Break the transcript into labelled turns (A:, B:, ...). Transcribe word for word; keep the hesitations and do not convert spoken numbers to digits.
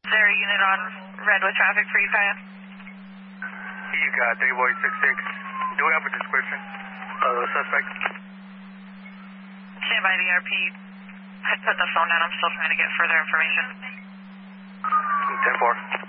A: there a unit on red with traffic for you, Kaya?
B: You got three boy six six. Do we have a description of the suspect?
A: Stand by, the R P. I put the phone down. I'm still trying to get further information.
B: ten four.